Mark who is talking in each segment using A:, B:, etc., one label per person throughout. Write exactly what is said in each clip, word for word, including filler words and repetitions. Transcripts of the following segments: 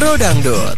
A: Pro Dangdut.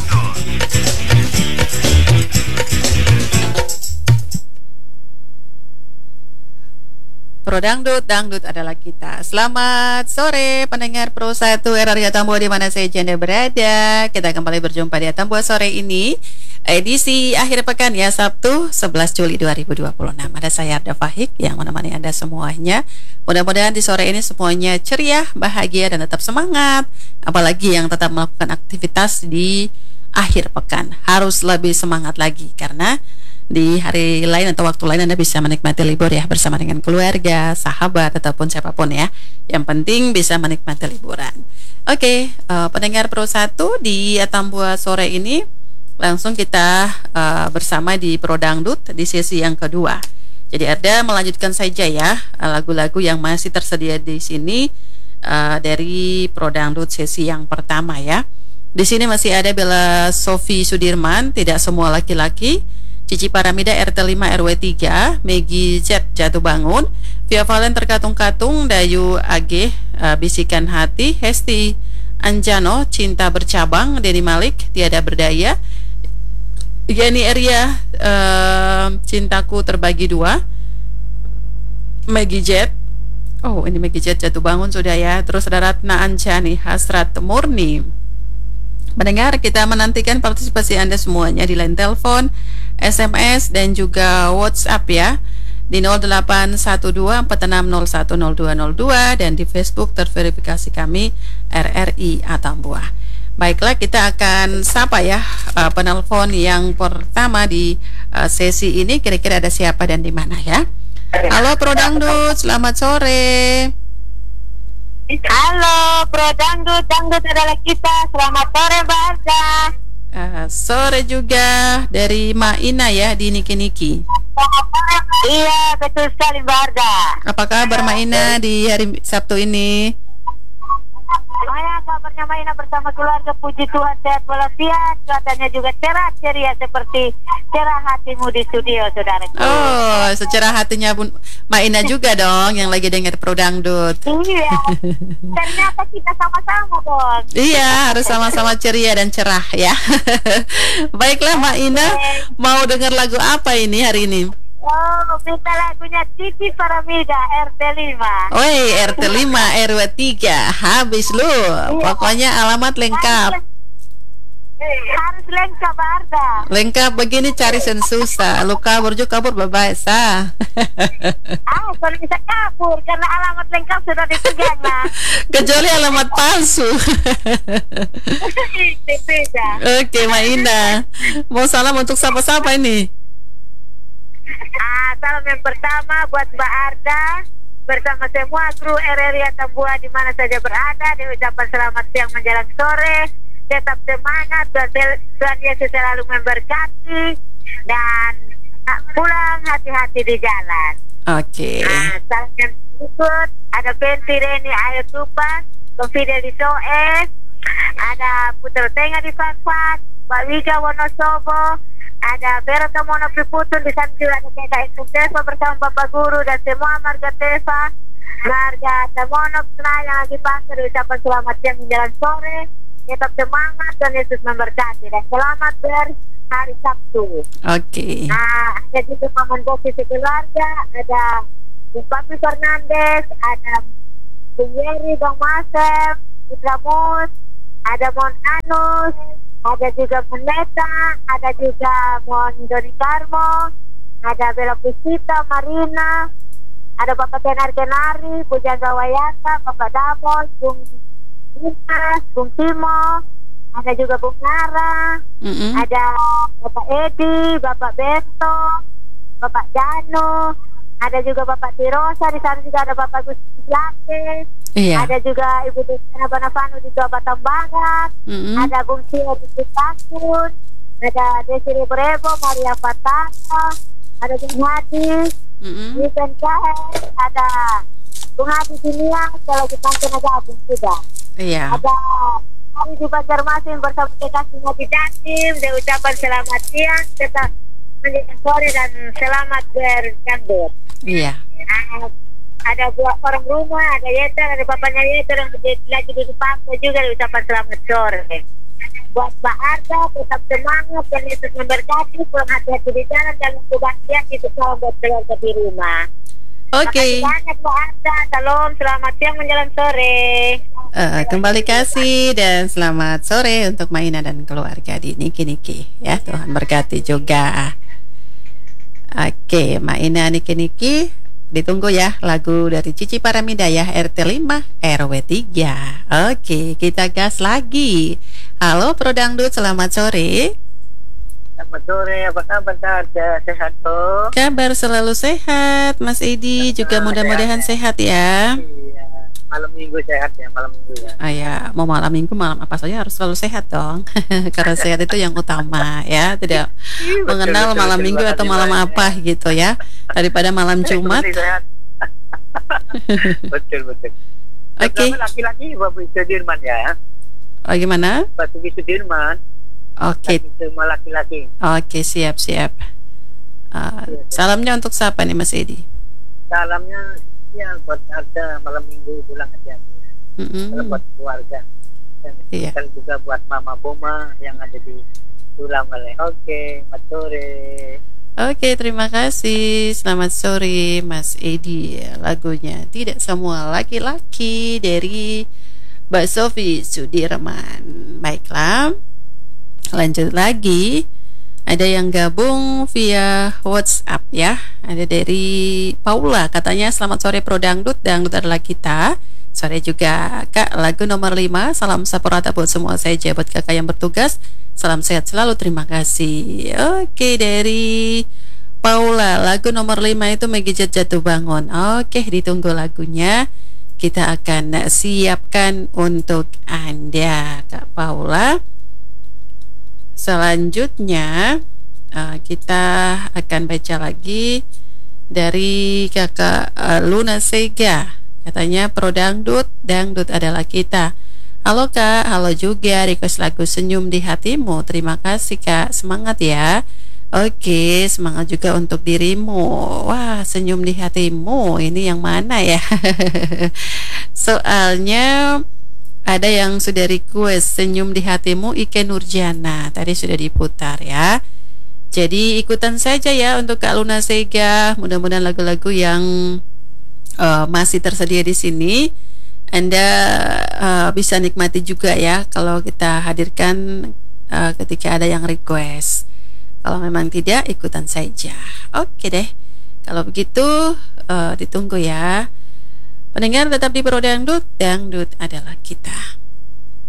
B: Pro Dangdut, Dangdut adalah kita. Selamat sore pendengar Pro satu R R I Atambua di mana saja Anda berada. Kita kembali berjumpa di Atambua sore ini, edisi akhir pekan ya, Sabtu sebelas Juli dua ribu dua puluh enam. Ada saya Arda Fahik yang menemani Anda semuanya. Mudah-mudahan di sore ini semuanya ceria, bahagia dan tetap semangat. Apalagi yang tetap melakukan aktivitas di akhir pekan, harus lebih semangat lagi karena di hari lain atau waktu lain Anda bisa menikmati libur ya, bersama dengan keluarga, sahabat, ataupun siapapun ya. Yang penting bisa menikmati liburan. Oke, uh, pendengar Pro satu di Atambua sore ini langsung kita uh, bersama di Pro Dangdut di sesi yang kedua. Jadi ada melanjutkan saja ya lagu-lagu yang masih tersedia di sini uh, dari Pro Dangdut sesi yang pertama ya. Di sini masih ada Bella Sofi Sudirman, Tidak Semua Laki-laki, Cici Paramida R T lima R W tiga, Megi Z Jatuh Bangun, Via Valen Terkatung-Katung, Dayu A G uh, Bisikan Hati, Hesti Anjano Cinta Bercabang, Denny Malik Tiada Berdaya, Yani Eria uh, Cintaku Terbagi Dua, Megi Z, oh ini Megi Z Jatuh Bangun sudah ya. Terus ada Ratna Ancani Hasrat Murni. Mendengar, kita menantikan partisipasi Anda semuanya di line telepon, S M S dan juga WhatsApp ya, di nol delapan satu dua empat enam nol satu nol dua nol dua dan di Facebook terverifikasi kami R R I Atambua. Baiklah, kita akan sapa ya uh, penelpon yang pertama di uh, sesi ini. Kira-kira ada siapa dan di mana ya? Halo Pro Dangdut, selamat sore.
C: Halo Pro Dangdut, Dangdut adalah kita. Selamat sore Mbak Arda.
B: Uh, sore juga dari Maina ya di Niki Niki.
C: Iya betul sekali Mbak Arda.
B: Apa kabar Maina di hari Sabtu ini?
C: Saya kabarnya Maina bersama keluarga, puji Tuhan sehat walafiat. Cuacanya juga cerah ceria seperti cerah hatimu di studio saudaraku.
B: Oh, secerah hatinya Bun Maina juga dong yang lagi dengar Pro Dangdut.
C: Iya. Ternyata kita sama-sama dong.
B: Iya, harus sama-sama ceria dan cerah ya. Baiklah Maina, mau dengar lagu apa ini hari ini?
C: Oh, minta lagunya Cici Paramida R T lima.
B: Woi, R T lima R W tiga. Habis lu. Pokoknya alamat lengkap.
C: Harus lengkap Arda.
B: Lengkap begini cari sen susah. Lu kabur juga kabur babasa.
C: Ah, kalau bisa kabur karena alamat lengkap sudah dipegang lah.
B: Kecuali alamat palsu.
C: Beda.
B: Oke, Maina. Mau salam untuk siapa-siapa ini?
C: Ah, salam yang pertama buat Mbak Arda bersama semua kru R R I Atambua di mana saja berada. Diucapkan selamat siang menjelang sore. Tetap semangat dan Tuhan Yesus selalu memberkati dan pulang hati-hati di jalan.
B: Oke.
C: Ah, salam yang berikut ada Benti Reni Ayo Tupas, Confidel di Soe, ada Putra Tengah di Fakfak, Mbak Wika Wonosobo, ada Vera Tamono Priputun di sana juga ada K K S Teva bersama Bapak Guru dan semua marga Teva, marga Tamono Senayan yang lagi pasar. Ucapan selamat siang menjelang sore. Tetap semangat dan Yesus memberkati dan selamat berhari Sabtu. Oke.
B: Okay.
C: Nah, ada juga Paman Boki sekeluarga, ada Bung Papi Fernandes, ada Bung Yeri, Bang Masem, Putra Mus, ada Mon Anus, ada juga Mon Meta, ada juga Mon Doni Karmo, ada Bella Pusita, Marina, ada Bapak Tenar Kenari, Bujangga Wayaka, Bapak Damos, Bung Dimas, Bung Timo, ada juga Bung Nara, mm-hmm. ada Bapak Edi, Bapak Bento, Bapak Dano, ada juga Bapak Tirosa, di sana juga ada Bapak Gus Lake, iya. Ada juga Ibu Desana Banavano di Jawa Batam Barat, mm-hmm. ada Bung Cio di Citakun, ada Desiree Brebo, Maria Fatata, ada Bung Hadi, mm-hmm. di Pencahe, ada Bung Hadi Dunia, kalau kita tenaga Bung sudah.
B: Iya.
C: Ada hari di Banjarmasin bersama kekasihnya di Jatim. Dia ucapkan selamat siang, tetap menjelang sore dan selamat berdangdut.
B: Iya.
C: Nah, ada dua orang rumah, ada Yeter, ada papanya Yeter yang lagi di Papua juga. Dia ucapkan selamat sore. Buat Mbak Arda, tetap semangat dan Yesus memberkati, pulang hati-hati di jalan dan kebahagiaan itu salam buat keluarga di rumah.
B: Oke.
C: Makasih banyak Mbak Arda. Salam, selamat siang menjelang sore.
B: Uh, kembali kasih dan selamat sore untuk Maina dan keluarga di Niki Niki ya. Tuhan berkati juga. Oke, Maina Niki Niki, ditunggu ya lagu dari Cici Paramidayah R T lima R W tiga. Oke, kita gas lagi. Halo Pro Dangdut, selamat sore.
A: Selamat sore, apa kabar Kak? Sehat toh?
B: Kabar selalu sehat, Mas Edi juga mudah-mudahan sehat ya.
A: Iya, malam minggu sehat ya, malam minggu ya.
B: Ah ya, mau malam minggu malam apa saja harus selalu sehat dong. Karena sehat itu yang utama ya, tidak
A: Betul,
B: mengenal
A: betul,
B: malam
A: betul,
B: minggu
A: betul,
B: atau
A: betul,
B: malam
A: betul,
B: apa gitu ya. Daripada malam Jumat.
A: Sehat. Betul betul.
B: Oke.
A: Terutama laki-laki Bapak Sudirman ya.
B: Oh, gimana?
A: Bapak Sudirman.
B: Oke.
A: Semua laki-laki.
B: Oke, siap-siap. Uh, salamnya untuk siapa nih Mas Edi?
A: Salamnya ya buat Arda malam minggu pulang hati-hati ya.
B: Mm-hmm.
A: Buat keluarga. Dan
B: iya.
A: juga buat Mama Boma yang ada di Sulamale. Oke, selamat sore.
B: Oke, terima kasih. Selamat sore Mas Edi. Lagunya Tidak Semua Laki-laki dari Mbak Sofi Sudirman. Baiklah, lanjut lagi. Ada yang gabung via WhatsApp ya. Ada dari Paula, katanya selamat sore Pro Dangdut, Dangdut adalah kita. Sore juga Kak, lagu nomor lima. Salam sapurata buat semua saja, buat kakak yang bertugas. Salam sehat selalu, terima kasih. Oke, dari Paula, lagu nomor lima itu Megijat Jatuh Bangun. Oke, ditunggu lagunya. Kita akan siapkan untuk Anda Kak Paula. Selanjutnya uh, kita akan baca lagi dari kakak uh, Luna Sega. Katanya Pro Dangdut, Dangdut adalah kita. Halo Kak, halo juga, request lagu Senyum di Hatimu. Terima kasih Kak, semangat ya. Oke, semangat juga untuk dirimu. Wah, Senyum di Hatimu, ini yang mana ya? Soalnya ada yang sudah request Senyum di Hatimu Ike Nurjana. Tadi sudah diputar ya. Jadi ikutan saja ya untuk Kak Luna Sega. Mudah-mudahan lagu-lagu yang uh, masih tersedia di sini Anda uh, bisa nikmati juga ya kalau kita hadirkan uh, ketika ada yang request. Kalau memang tidak, ikutan saja. Oke deh. Kalau begitu uh, ditunggu ya. Pendengar tetap di Pro Dangdut, Dangdut adalah kita.